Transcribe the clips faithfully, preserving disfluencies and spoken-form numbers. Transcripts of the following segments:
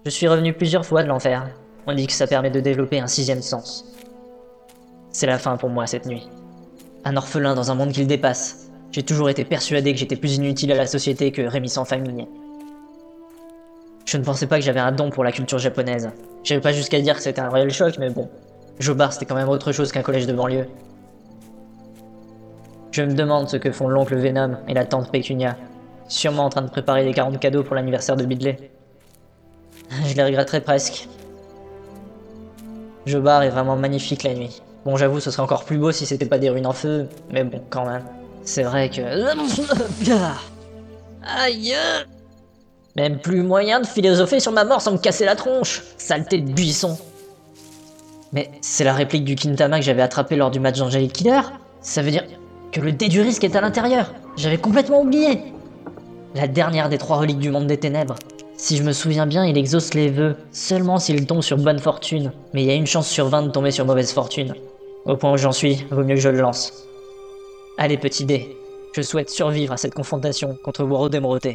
Je suis revenu plusieurs fois de l'enfer. On dit que ça permet de développer un sixième sens. C'est la fin pour moi cette nuit. Un orphelin dans un monde qui le dépasse. J'ai toujours été persuadé que j'étais plus inutile à la société que Rémi sans famille. Je ne pensais pas que j'avais un don pour la culture japonaise. J'avais pas jusqu'à dire que c'était un réel choc, mais bon. Jobar c'était quand même autre chose qu'un collège de banlieue. Je me demande ce que font l'oncle Venom et la tante Pécunia. Sûrement en train de préparer les quarante cadeaux pour l'anniversaire de Bidley. Je les regretterais presque. Jobar est vraiment magnifique la nuit. Bon, j'avoue, ce serait encore plus beau si c'était pas des ruines en feu, mais bon, quand même. C'est vrai que... Aïe! Même plus moyen de philosopher sur ma mort sans me casser la tronche. Saleté de buisson. Mais c'est la réplique du Kintama que j'avais attrapé lors du match d'Angelic Killer. Ça veut dire que le dé du risque est à l'intérieur. J'avais complètement oublié. La dernière des trois reliques du monde des ténèbres. Si je me souviens bien, il exauce les vœux seulement s'il tombe sur bonne fortune. Mais il y a une chance sur vingt de tomber sur mauvaise fortune. Au point où j'en suis, vaut mieux que je le lance. Allez, petit dé. Je souhaite survivre à cette confrontation contre Waro Demorote.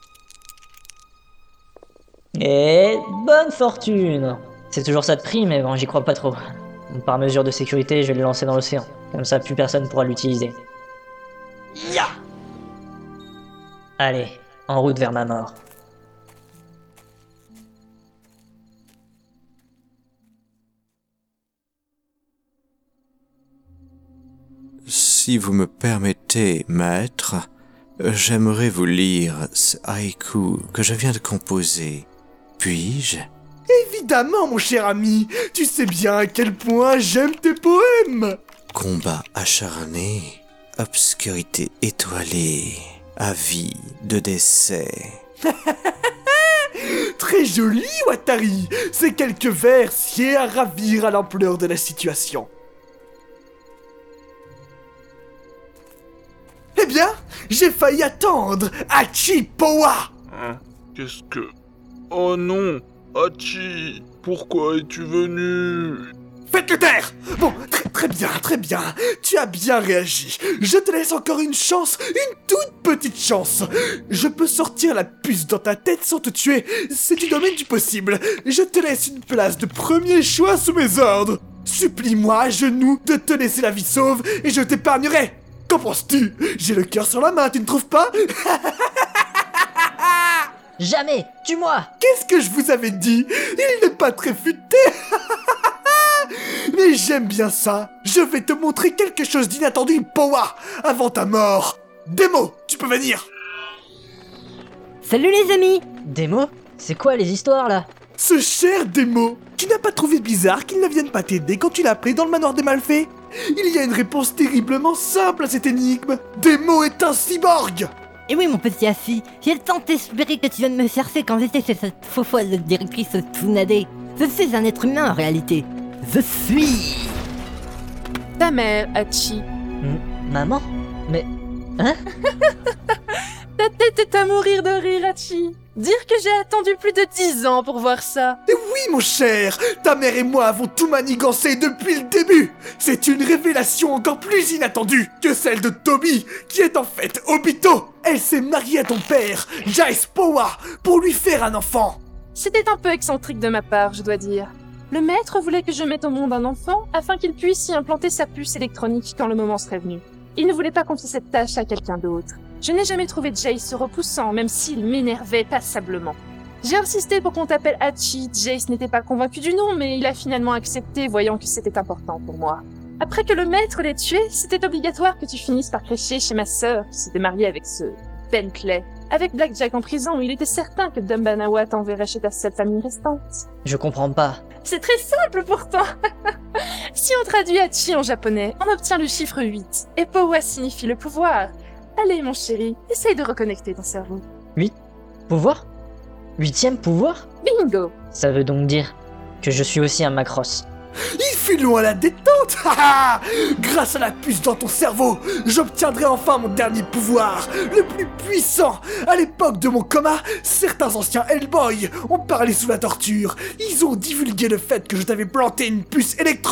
Et bonne fortune! C'est toujours ça de prix, mais bon, j'y crois pas trop. Par mesure de sécurité, je vais le lancer dans l'océan. Comme ça, plus personne pourra l'utiliser. Ya! Allez, en route vers ma mort. Si vous me permettez, maître, j'aimerais vous lire ce haïku que je viens de composer. Puis-je? Évidemment, mon cher ami, tu sais bien à quel point j'aime tes poèmes. Combat acharné, obscurité étoilée, avis de décès. Très joli, Watari. Ces quelques vers sied à ravir à l'ampleur de la situation. Eh bien, j'ai failli attendre Hachi Powa. Hein? Qu'est-ce que... Oh non, Hachi, pourquoi es-tu venu? Faites-le taire! Bon, très, très bien, très bien. Tu as bien réagi. Je te laisse encore une chance, une toute petite chance. Je peux sortir la puce dans ta tête sans te tuer. C'est du domaine du possible. Je te laisse une place de premier choix sous mes ordres. Supplie-moi à genoux de te laisser la vie sauve et je t'épargnerai. Qu'en penses-tu? J'ai le cœur sur la main, tu ne trouves pas? Jamais! Tue-moi! Qu'est-ce que je vous avais dit? Il n'est pas très futé. Mais j'aime bien ça. Je vais te montrer quelque chose d'inattendu, Powa, avant ta mort. Démo, tu peux venir. Salut les amis! Démo? C'est quoi les histoires là? Ce cher Démo, tu n'as pas trouvé bizarre qu'il ne vienne pas t'aider quand tu l'as appelé dans le manoir des Malfaits? Il y a une réponse terriblement simple à cette énigme. Démo est un cyborg. Et oui mon petit assis, j'ai tant espéré que tu viennes me chercher quand j'étais chez cette faux folle de directrice Tsunade. Je suis un être humain en réalité. Je suis... Ta mère, Hachi. M- Maman? Mais... Hein? Ta tête est à mourir de rire, Hachi. Dire que j'ai attendu plus de dix ans pour voir ça. Et oui mon cher, ta mère et moi avons tout manigancé depuis le début. C'est une révélation encore plus inattendue que celle de Toby, qui est en fait Obito. Elle s'est mariée à ton père, Jaice Powa, pour lui faire un enfant. C'était un peu excentrique de ma part, je dois dire. Le maître voulait que je mette au monde un enfant afin qu'il puisse y implanter sa puce électronique quand le moment serait venu. Il ne voulait pas confier cette tâche à quelqu'un d'autre. Je n'ai jamais trouvé Jace repoussant, même s'il m'énervait passablement. J'ai insisté pour qu'on t'appelle Hachi. Jace n'était pas convaincu du nom, mais il a finalement accepté, voyant que c'était important pour moi. Après que le maître l'ait tué, c'était obligatoire que tu finisses par crêcher chez ma sœur, qui s'était mariée avec ce Bentley. Avec Blackjack en prison, il était certain que Dumbanawa t'enverrait chez ta seule famille restante. Je comprends pas. C'est très simple pourtant. Si on traduit Hachi en japonais, on obtient le chiffre huit, et Powa signifie le pouvoir. Allez mon chéri, essaye de reconnecter ton cerveau. huit? Pouvoir? Huitième pouvoir? Bingo! Ça veut donc dire que je suis aussi un Macross. Il fut loin la détente. Haha. Grâce à la puce dans ton cerveau, j'obtiendrai enfin mon dernier pouvoir, le plus puissant. À l'époque de mon coma, certains anciens Hellboy ont parlé sous la torture. Ils ont divulgué le fait que je t'avais planté une puce électronique.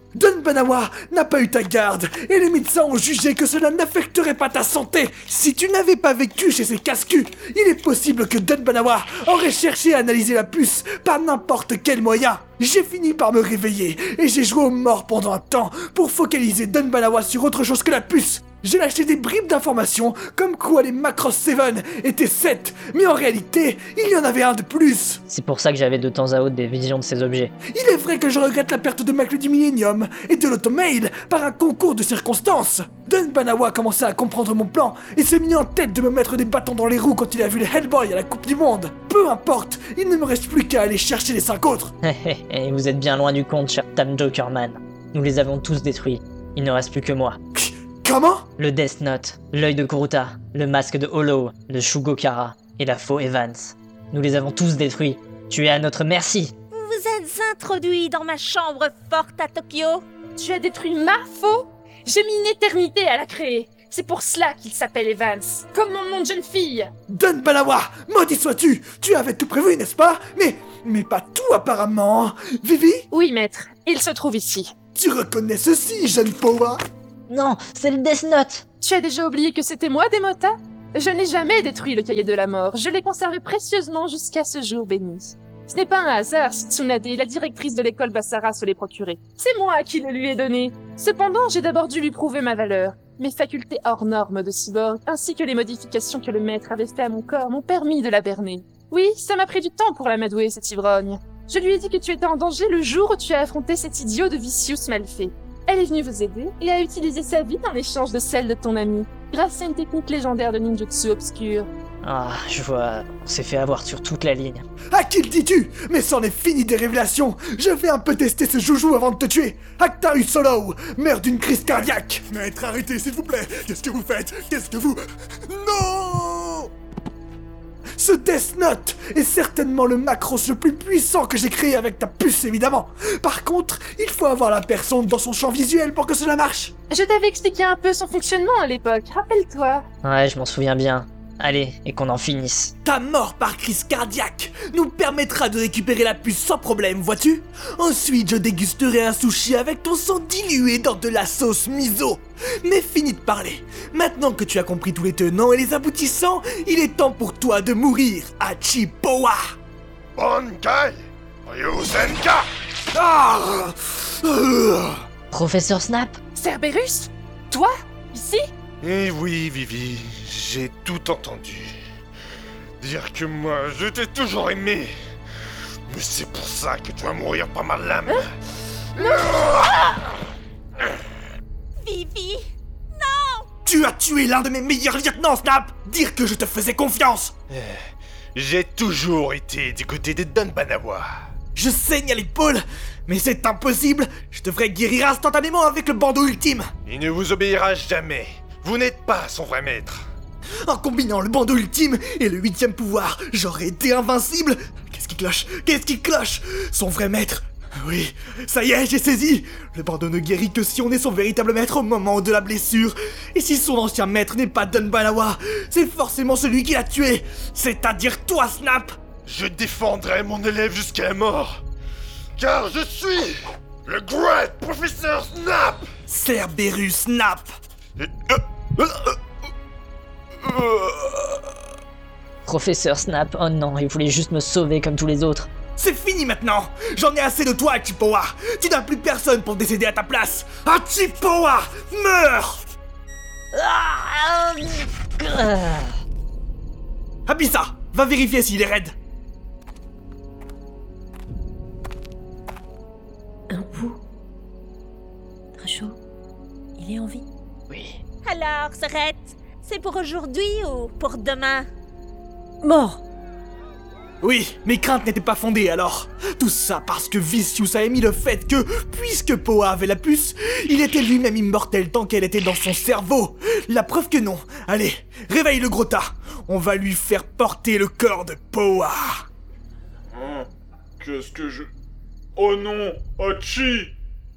Dunbanawa n'a pas eu ta garde, et les médecins ont jugé que cela n'affecterait pas ta santé. Si tu n'avais pas vécu chez ces casse-culs, il est possible que Dunbanawa aurait cherché à analyser la puce par n'importe quel moyen. J'ai fini par me réveiller, et j'ai joué aux morts pendant un temps pour focaliser Dunbanawa sur autre chose que la puce. J'ai lâché des bribes d'informations comme quoi les Macross sept étaient sept, mais en réalité, il y en avait un de plus. C'est pour ça que j'avais de temps à autre des visions de ces objets. Il est vrai que je regrette la perte de ma clé du Millennium et de l'Automail par un concours de circonstances. Dunbanawa commençait à comprendre mon plan et s'est mis en tête de me mettre des bâtons dans les roues quand il a vu les Hellboy à la Coupe du Monde. Peu importe, il ne me reste plus qu'à aller chercher les cinq autres. Et vous êtes bien loin du compte, cher Tam Jokerman. Nous les avons tous détruits. Il ne reste plus que moi. Comment? Le Death Note, l'œil de Kuruta, le masque de Hollow, le Shugokara et la faux Evans. Nous les avons tous détruits. Tu es à notre merci. Vous vous êtes introduit dans ma chambre forte à Tokyo. Tu as détruit ma faux? J'ai mis une éternité à la créer. C'est pour cela qu'il s'appelle Evans, comme mon nom de jeune fille. Dunbanawa, maudit sois-tu. Tu avais tout prévu, n'est-ce pas? Mais, mais pas tout apparemment. Vivi? Oui, maître. Il se trouve ici. Tu reconnais ceci, jeune Powa? Non, c'est le Death Note. Tu as déjà oublié que c'était moi, Demota? Je n'ai jamais détruit le cahier de la mort. Je l'ai conservé précieusement jusqu'à ce jour béni. Ce n'est pas un hasard si Tsunade, la directrice de l'école Basara, se l'est procuré. C'est moi qui le lui ai donné. Cependant, j'ai d'abord dû lui prouver ma valeur. Mes facultés hors normes de cyborg, ainsi que les modifications que le maître avait fait à mon corps, m'ont permis de la berner. Oui, ça m'a pris du temps pour l'amadouer, cette ivrogne. Je lui ai dit que tu étais en danger le jour où tu as affronté cet idiot de Vicious mal fait. Elle est venue vous aider et a utilisé sa vie en échange de celle de ton ami, grâce à une technique légendaire de ninjutsu obscure. Ah, je vois, on s'est fait avoir sur toute la ligne. À qui le dis-tu? Mais c'en est fini des révélations. Je vais un peu tester ce joujou avant de te tuer. Actarus Solo meurt d'une crise cardiaque. Maître, arrêtez s'il vous plaît. Qu'est-ce que vous faites? Qu'est-ce que vous... Non! Ce Death Note est certainement le Macross le plus puissant que j'ai créé avec ta puce, évidemment. Par contre, il faut avoir la personne dans son champ visuel pour que cela marche. Je t'avais expliqué un peu son fonctionnement à l'époque, rappelle-toi. Ouais, je m'en souviens bien. Allez, et qu'on en finisse. Ta mort par crise cardiaque nous permettra de récupérer la puce sans problème, vois-tu? Ensuite, je dégusterai un sushi avec ton sang dilué dans de la sauce miso. Mais fini de parler. Maintenant que tu as compris tous les tenants et les aboutissants, il est temps pour toi de mourir, Hachi Powa. Bankai Ryuzenka. Ah euh. Professeur Snap? Cerberus? Toi? Ici? Eh oui, Vivi, j'ai tout entendu. Dire que moi, je t'ai toujours aimé. Mais c'est pour ça que tu vas mourir par ma lame. Hein? Vivi. Tu as tué l'un de mes meilleurs lieutenants, Snap. Dire que je te faisais confiance. J'ai toujours été du côté de Dunbanawa. Je saigne à l'épaule, mais c'est impossible. Je devrais guérir instantanément avec le bandeau ultime. Il ne vous obéira jamais. Vous n'êtes pas son vrai maître. En combinant le bandeau ultime et le huitième pouvoir, j'aurais été invincible. Qu'est-ce qui cloche? Qu'est-ce qui cloche? Son vrai maître? Oui, ça y est, j'ai saisi. Le bandeau ne guérit que si on est son véritable maître au moment de la blessure. Et si son ancien maître n'est pas Dunbanawa, c'est forcément celui qui l'a tué. C'est-à-dire toi, Snap. Je défendrai mon élève jusqu'à la mort. Car je suis le Great Professor Snap. Cerberus Snap. Professeur Snap, oh non, il voulait juste me sauver comme tous les autres. C'est fini maintenant. J'en ai assez de toi, Hachipowa. Tu n'as plus personne pour décéder à ta place. Hachipowa, meurs. Ah, euh, Abissa, va vérifier s'il est raide. Un pouls. Très chaud. Il est en vie. Oui. Alors, Serette, c'est pour aujourd'hui ou pour demain? Mort. Oui, mes craintes n'étaient pas fondées alors. Tout ça parce que Vicious a émis le fait que, puisque Powa avait la puce, il était lui-même immortel tant qu'elle était dans son cerveau. La preuve que non. Allez, réveille le gros tas. On va lui faire porter le corps de Powa. Hein? Qu'est-ce que je... Oh non, Hachi!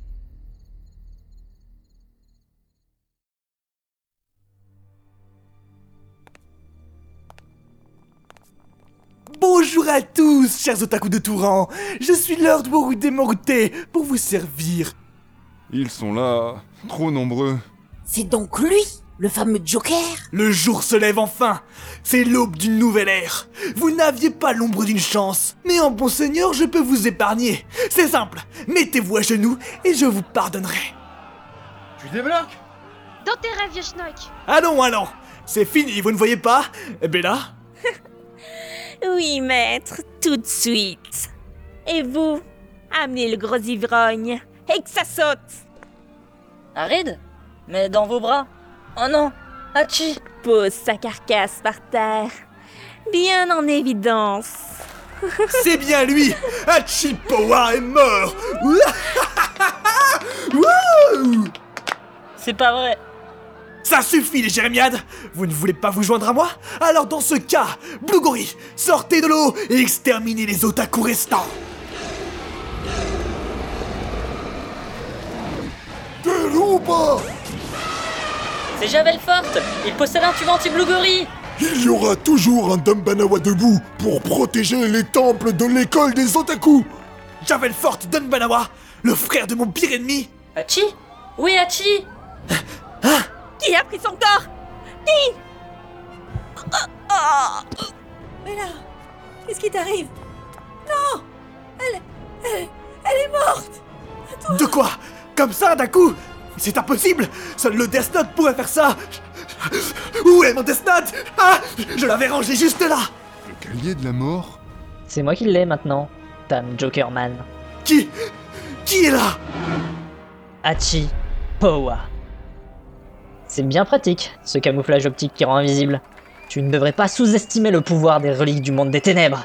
Bonjour à tous, chers otaku de tout rang. Je suis Lord Worude Morute pour vous servir. Ils sont là, trop nombreux. C'est donc lui, le fameux Joker? Le jour se lève enfin. C'est l'aube d'une nouvelle ère. Vous n'aviez pas l'ombre d'une chance. Mais en bon seigneur, je peux vous épargner. C'est simple. Mettez-vous à genoux et je vous pardonnerai. Tu débloques? Dans tes rêves, vieux schnock. Allons, allons. C'est fini, vous ne voyez pas? Bella? Oui, maître, tout de suite. Et vous, amenez le gros ivrogne et que ça saute. Aride? Mais dans vos bras? Oh non! Hachi! Pose sa carcasse par terre, bien en évidence. C'est bien lui. Hachipowa est mort. Wouh! C'est pas vrai! Ça suffit les jérémiades. Vous ne voulez pas vous joindre à moi? Alors dans ce cas, Blougori, sortez de l'eau et exterminez les otaku restants. T'es loup ou pas? C'est Javel Forte! Il possède un tube anti-Blougori! Il y aura toujours un Dumbanawa debout pour protéger les temples de l'école des otaku. Javel Forte Dunbanawa, le frère de mon pire ennemi. Hachi? Oui, Hachi! Qui a pris son corps? Qui? Mais là, qu'est-ce qui t'arrive? Non, elle, elle, elle est morte. De quoi? Comme ça d'un coup? C'est impossible. Seul le Death Note pourrait faire ça. Où est mon Death Note? Ah, je l'avais rangé juste là. Le calier de la mort? C'est moi qui l'ai maintenant, Tam Jokerman. Qui? Qui est là? Hachi Powa. C'est bien pratique, ce camouflage optique qui rend invisible. Tu ne devrais pas sous-estimer le pouvoir des reliques du monde des ténèbres.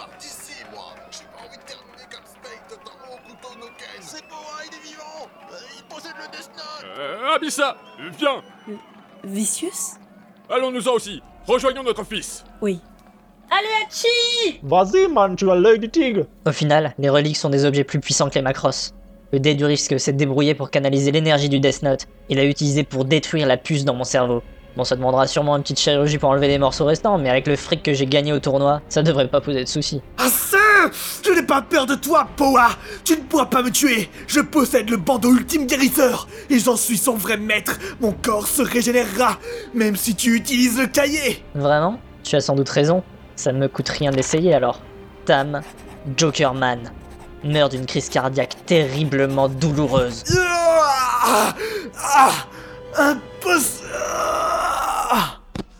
Euh, Abyssa, viens. Vicious? Allons-nous-en aussi. Rejoignons notre fils. Oui. Allez Hachi! Vas-y man, tu as l'œil du tigre. Au final, les reliques sont des objets plus puissants que les Macross. Le dé du risque s'est débrouillé pour canaliser l'énergie du Death Note et l'a utilisé pour détruire la puce dans mon cerveau. Bon, ça demandera sûrement une petite chirurgie pour enlever les morceaux restants, mais avec le fric que j'ai gagné au tournoi, ça devrait pas poser de soucis. Assez! Je n'ai pas peur de toi, Powa! Tu ne pourras pas me tuer! Je possède le bandeau ultime guérisseur! Et j'en suis son vrai maître! Mon corps se régénérera, même si tu utilises le cahier! Vraiment? Tu as sans doute raison. Ça ne me coûte rien d'essayer alors. Tam Jokerman meurt d'une crise cardiaque terriblement douloureuse. Ah! Ah! Impossible! Ah!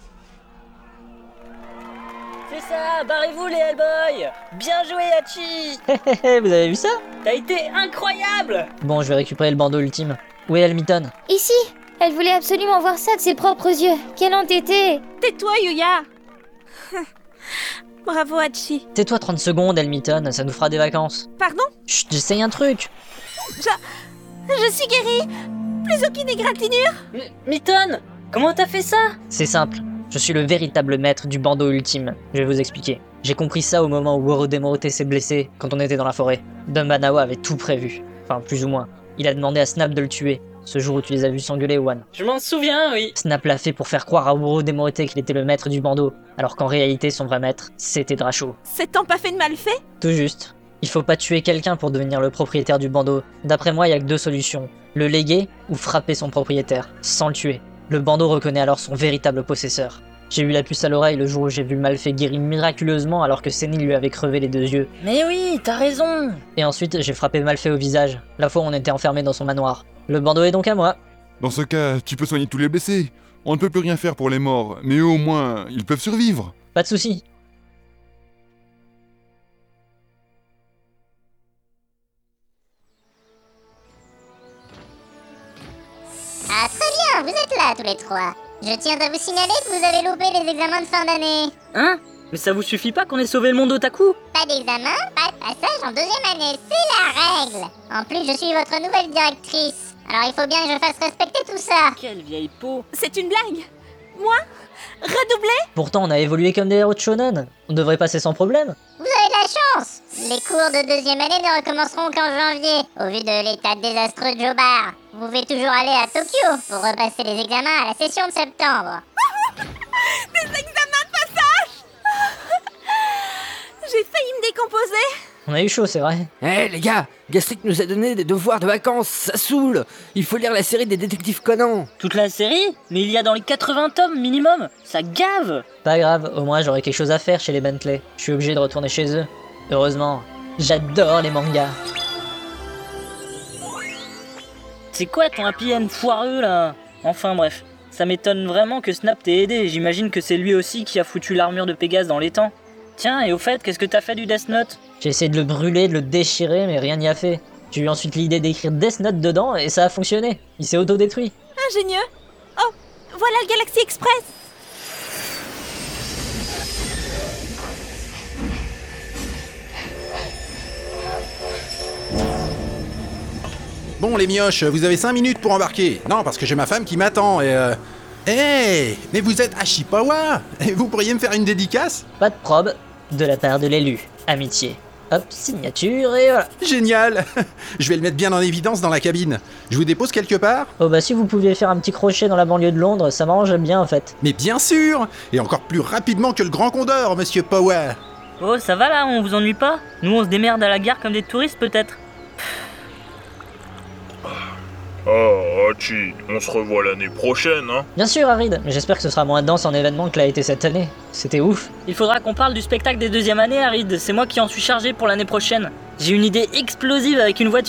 C'est ça, barrez-vous les Hellboy! Bien joué Hachi! Vous avez vu ça? T'as été incroyable! Bon, je vais récupérer le bandeau ultime. Où est Elmiton? Ici. Elle voulait absolument voir ça de ses propres yeux. Quelle entêtée. Tais-toi, Yuya. Bravo, Hachi. Tais-toi trente secondes, Elmiton, ça nous fera des vacances. Pardon? Chut, j'essaye un truc. Je... Je suis guérie. Plus aucune égratignure. M- Mitton, comment t'as fait ça? C'est simple. Je suis le véritable maître du bandeau ultime. Je vais vous expliquer. J'ai compris ça au moment où Orodemote s'est blessé quand on était dans la forêt. Dumbanawa avait tout prévu. Enfin, plus ou moins. Il a demandé à Snap de le tuer. Ce jour où tu les as vus s'engueuler, One. Je m'en souviens, oui. Snap l'a fait pour faire croire à Orodemote qu'il était le maître du bandeau, alors qu'en réalité son vrai maître, c'était Dracho. C'est tant pas fait de mal fait? Tout juste. Il faut pas tuer quelqu'un pour devenir le propriétaire du bandeau. D'après moi, il y a que deux solutions. Le léguer ou frapper son propriétaire, sans le tuer. Le bandeau reconnaît alors son véritable possesseur. J'ai eu la puce à l'oreille le jour où j'ai vu Malfait guéri miraculeusement alors que Senil lui avait crevé les deux yeux. Mais oui, t'as raison. Et ensuite, j'ai frappé Malfait au visage, la fois où on était enfermé dans son manoir. Le bandeau est donc à moi. Dans ce cas, tu peux soigner tous les blessés. On ne peut plus rien faire pour les morts, mais au moins, ils peuvent survivre. Pas de soucis. Ah très bien, vous êtes là tous les trois. Je tiens à vous signaler que vous avez loupé les examens de fin d'année. Hein? Mais ça vous suffit pas qu'on ait sauvé le monde otaku? Pas d'examen, pas de passage en deuxième année, c'est la règle. En plus, je suis votre nouvelle directrice. Alors il faut bien que je fasse respecter tout ça. Quelle vieille peau. C'est une blague? Moi? Redoubler? Pourtant, on a évolué comme des héros de shonen. On devrait passer sans problème. Vous avez de la chance. Les cours de deuxième année ne recommenceront qu'en janvier. Au vu de l'état désastreux de Jobar, vous pouvez toujours aller à Tokyo pour repasser les examens à la session de septembre. Des examens de passage. J'ai failli me décomposer. On a eu chaud, c'est vrai. Eh hey, les gars, Gastric nous a donné des devoirs de vacances, ça saoule. Il faut lire la série des détectives Conan. Toute la série? Mais il y a dans les quatre-vingts tomes minimum. Ça gave. Pas grave, au moins j'aurai quelque chose à faire chez les Bentley. Je suis obligé de retourner chez eux. Heureusement, j'adore les mangas. C'est quoi ton happy end foireux là? Enfin bref, ça m'étonne vraiment que Snap t'ait aidé. J'imagine que c'est lui aussi qui a foutu l'armure de Pégase dans les temps. Tiens, et au fait, qu'est-ce que t'as fait du Death Note? J'ai essayé de le brûler, de le déchirer, mais rien n'y a fait. J'ai eu ensuite l'idée d'écrire Death Note dedans et ça a fonctionné. Il s'est auto-détruit. Ingénieux. Oh, voilà le Galaxy Express. Bon les mioches, vous avez cinq minutes pour embarquer. Non, parce que j'ai ma femme qui m'attend et euh... Hey, mais vous êtes Ashipawa. Et vous pourriez me faire une dédicace? Pas de probe, de la part de l'élu. Amitié. Hop, signature et voilà. Génial. Je vais le mettre bien en évidence dans la cabine. Je vous dépose quelque part? Oh bah si vous pouviez faire un petit crochet dans la banlieue de Londres, ça m'arrange bien en fait. Mais bien sûr. Et encore plus rapidement que le Grand Condor, monsieur Power. Oh, ça va là, on vous ennuie pas? Nous on se démerde à la gare comme des touristes peut-être. Oh, Hachi, on se revoit l'année prochaine, hein? Bien sûr, Arid, mais j'espère que ce sera moins dense en événement que l'a été cette année. C'était ouf. Il faudra qu'on parle du spectacle des deuxièmes années, Arid. C'est moi qui en suis chargé pour l'année prochaine. J'ai une idée explosive avec une voiture